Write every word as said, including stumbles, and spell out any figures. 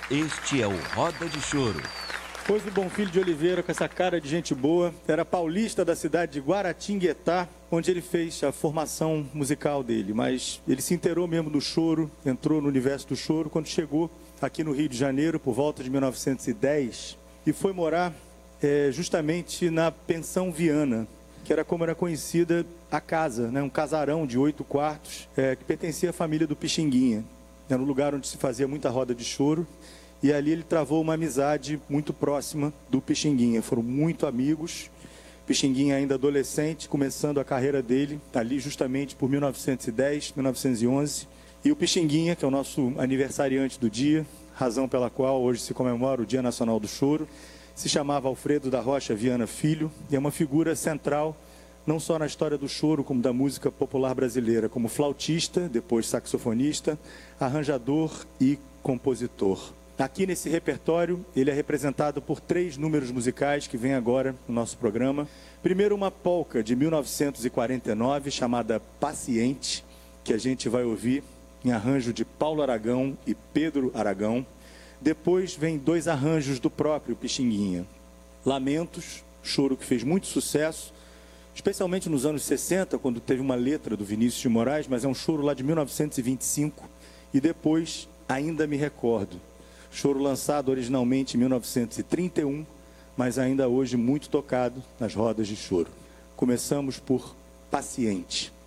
Este é o Roda de Choro. Pois o Bonfilho de Oliveira, com essa cara de gente boa, era paulista da cidade de Guaratinguetá, onde ele fez a formação musical dele. Mas ele se inteirou mesmo do choro, entrou no universo do choro quando chegou aqui no Rio de Janeiro, por volta de mil novecentos e dez, e foi morar é, justamente na Pensão Viana, que era como era conhecida a casa, né? Um casarão de oito quartos, é, que pertencia à família do Pixinguinha. Era um lugar onde se fazia muita roda de choro. E ali ele travou uma amizade muito próxima do Pixinguinha. Foram muito amigos. Pixinguinha ainda adolescente, começando a carreira dele, ali justamente por mil novecentos e dez, mil novecentos e onze. E o Pixinguinha, que é o nosso aniversariante do dia, razão pela qual hoje se comemora o Dia Nacional do Choro, se chamava Alfredo da Rocha Viana Filho, e é uma figura central, não só na história do choro, como da música popular brasileira, como flautista, depois saxofonista, arranjador e compositor. Aqui nesse repertório, ele é representado por três números musicais que vêm agora no nosso programa. Primeiro, uma polca de mil novecentos e quarenta e nove, chamada Paciente, que a gente vai ouvir em arranjo de Paulo Aragão e Pedro Aragão. Depois vem dois arranjos do próprio Pixinguinha. Lamentos, choro que fez muito sucesso, especialmente nos anos sessenta, quando teve uma letra do Vinícius de Moraes, mas é um choro lá de mil novecentos e vinte e cinco. E depois, Ainda Me Recordo. Choro lançado originalmente em mil novecentos e trinta e um, mas ainda hoje muito tocado nas rodas de choro. Começamos por Paciente.